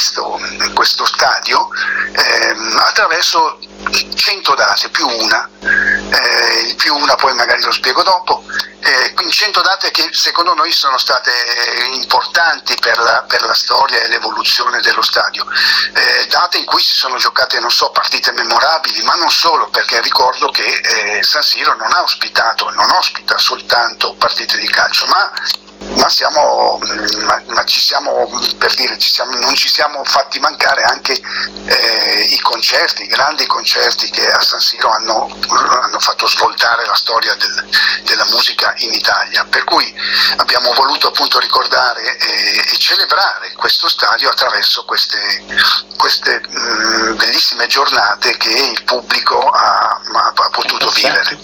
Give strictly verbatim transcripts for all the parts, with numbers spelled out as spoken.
questo, questo stadio ehm, attraverso cento date più una, eh, più una poi magari lo spiego dopo. Eh, quindi cento date che secondo noi sono state importanti per la, per la storia e l'evoluzione dello stadio, eh, date in cui si sono giocate, non so, partite memorabili, ma non solo, perché ricordo che eh, San Siro non ha ospitato, non ospita soltanto partite di calcio, ma ma siamo ma, ma ci siamo, per dire, ci siamo, non ci siamo fatti mancare anche eh, i concerti, i grandi concerti che a San Siro hanno, hanno fatto svoltare la storia del, della musica in Italia, per cui abbiamo voluto appunto ricordare e, e celebrare questo stadio attraverso queste, queste mh, bellissime giornate che il pubblico ha, ha, ha potuto vivere.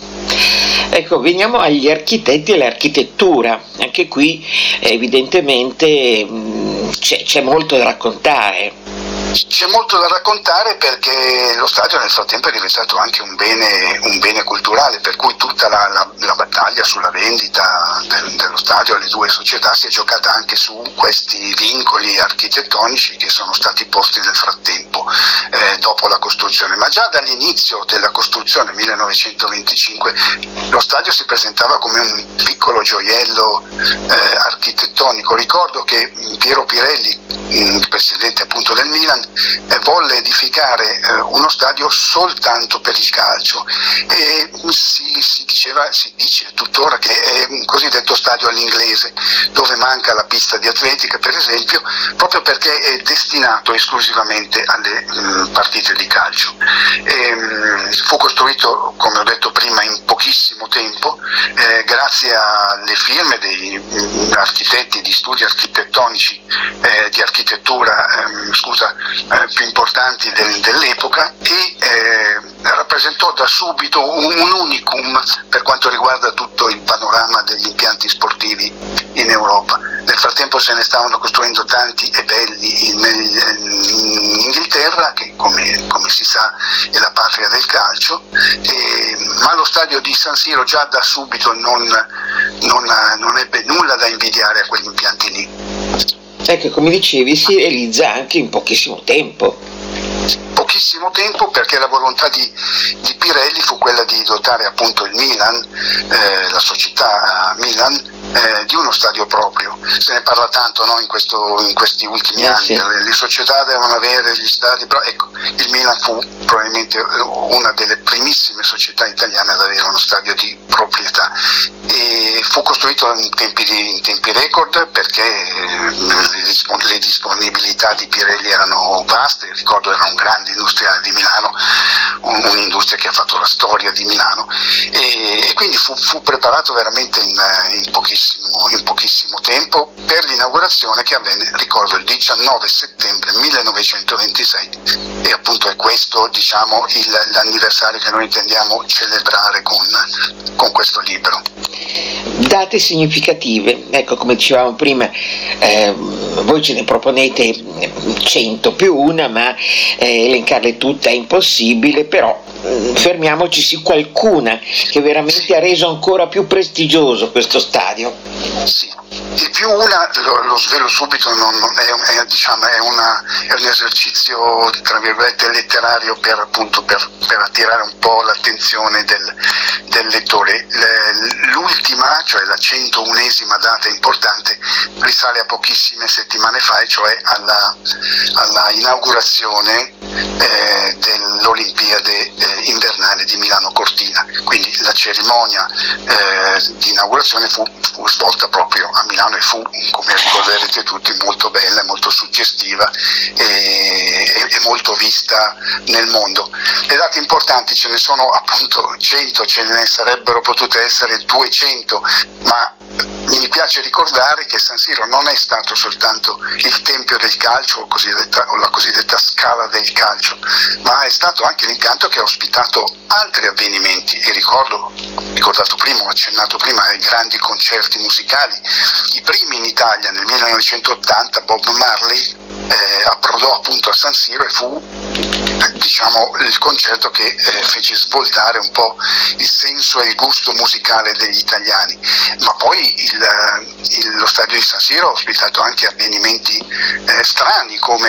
Ecco, veniamo agli architetti e all'architettura. Anche qui evidentemente mh, c'è, c'è molto da raccontare. C'è molto da raccontare perché lo stadio nel frattempo è diventato anche un bene, un bene culturale, per cui tutta la, la, la battaglia sulla vendita del, dello stadio alle due società si è giocata anche su questi vincoli architettonici che sono stati posti nel frattempo eh, dopo la costruzione. Ma già dall'inizio della costruzione, millenovecentoventicinque, lo stadio si presentava come un piccolo gioiello eh, architettonico. Ricordo che Piero Pirelli, il presidente appunto del Milan, eh, volle edificare eh, uno stadio soltanto per il calcio e si, si diceva, si dice tuttora che è un cosiddetto stadio all'inglese, dove manca la pista di atletica per esempio, proprio perché è destinato esclusivamente alle mh, partite di calcio. E, mh, fu costruito, come ho detto prima, in pochissimo tempo eh, grazie alle firme dei mh, architetti di studi architettonici eh, di architettura ehm, scusa eh, più importanti del, dell'epoca e eh, rappresentò da subito un, un unicum per quanto riguarda tutto il panorama degli impianti sportivi in Europa. Nel frattempo se ne stavano costruendo tanti e belli in, in Inghilterra, che come, come si sa è la patria del calcio, e, ma lo stadio di San Siro già da subito non, non, non ebbe nulla da invidiare a quegli impianti lì. Ecco, come dicevi, si realizza anche in pochissimo tempo. Pochissimo tempo perché la volontà di, di Pirelli fu quella di dotare appunto il Milan, eh, la società Milan, eh, di uno stadio proprio. Se ne parla tanto, no, in, questo, in questi ultimi eh, anni, sì. le, le società devono avere gli stadi propri. Ecco, il Milan fu probabilmente una delle primissime società italiane ad avere uno stadio di proprietà e fu costruito in tempi, di, in tempi record perché le, le disponibilità di Pirelli erano vaste. Ricordo era un grande industriale di Milano, un, un'industria che ha fatto la storia di Milano e, e quindi fu, fu preparato veramente in, in, pochissimo, in pochissimo tempo per l'inaugurazione che avvenne, ricordo, il diciannove settembre millenovecentoventisei e appunto è questo, diciamo, il, l'anniversario che noi intendiamo celebrare con, con questo libro. Date significative, ecco, come dicevamo prima, eh, voi ce ne proponete cento più una, ma eh, elencarle tutte è impossibile, però eh, fermiamoci su qualcuna che veramente ha reso ancora più prestigioso questo stadio. Sì. Il più una, lo, lo svelo subito, non, non è, è, diciamo, è, una, è un esercizio tra virgolette letterario per, appunto, per, per attirare un po' l'attenzione del, del lettore. L'ultima, cioè la centounesima data importante, risale a pochissime settimane fa, e cioè alla, alla inaugurazione eh, dell'Olimpiade eh, invernale di Milano Cortina. Quindi la cerimonia eh, di inaugurazione fu, fu svolta proprio a Milano e fu, come ricorderete tutti, molto bella, molto suggestiva e, e molto vista nel mondo. Le date importanti ce ne sono appunto cento, ce ne sarebbero potute essere duecento, ma mi piace ricordare che San Siro non è stato soltanto il tempio del calcio o, cosiddetta, o la cosiddetta scala del calcio, ma è stato anche l'impianto che ha ospitato altri avvenimenti, e ricordo, ricordato prima, ho accennato prima ai grandi concerti musicali, i primi in Italia nel millenovecentottanta. Bob Marley eh, approdò appunto a San Siro e fu eh, diciamo il concerto che eh, fece svoltare un po' il senso e il gusto musicale degli italiani. Ma poi il, il, lo stadio di San Siro ha ospitato anche avvenimenti eh, strani, come